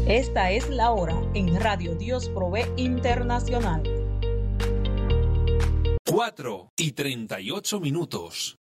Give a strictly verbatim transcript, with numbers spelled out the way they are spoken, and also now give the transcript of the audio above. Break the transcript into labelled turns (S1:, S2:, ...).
S1: Esta es la hora en Radio Dios Provee Internacional.
S2: cuatro y treinta y ocho minutos.